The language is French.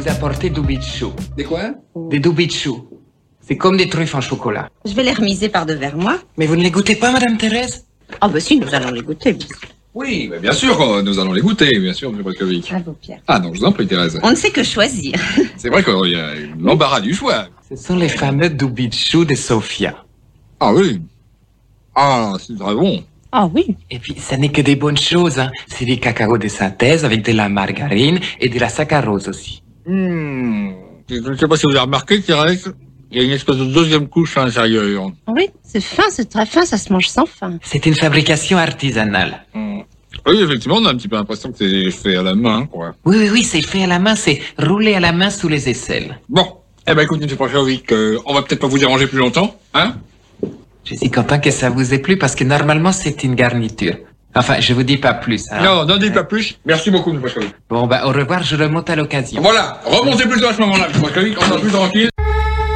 vous apporter doubichou. Des quoi? Des doubichou. C'est comme des truffes en chocolat. Je vais les remiser par devers moi. Mais vous ne les goûtez pas, Madame Thérèse? Ah bah si, nous allons les goûter. Oui, mais bien sûr, nous allons les goûter, bien sûr, M. Bolkovic. Bravo, Pierre. Ah non, je vous en prie, Thérèse. On ne sait que choisir. C'est vrai qu'il y a l'embarras du choix. Ce sont les fameux doubichou de Sofia. Ah oui. Ah, c'est très bon. Ah oui. Et puis, ça n'est que des bonnes choses, hein. C'est du cacao de synthèse avec de la margarine et de la saccharose aussi. Je ne sais pas si vous avez remarqué, Thérèse, il y a une espèce de deuxième couche à l'intérieur. Oui, c'est fin, c'est très fin, ça se mange sans fin. C'est une fabrication artisanale. Oui, effectivement, on a un petit peu l'impression que c'est fait à la main, quoi. Oui, c'est fait à la main, c'est roulé à la main sous les aisselles. Bon, eh ben écoutez, M. Bolkovic, on va peut-être pas vous déranger plus longtemps, hein? Je suis content que ça vous ait plu parce que normalement, c'est une garniture. Enfin, je vous dis pas plus. Hein. Non, n'en dites pas plus. Merci beaucoup, M. Bolkovic. Bon, bah, au revoir, je remonte à l'occasion. Voilà, remontez plus à ce moment-là, M. Bolkovic, on est plus tranquille.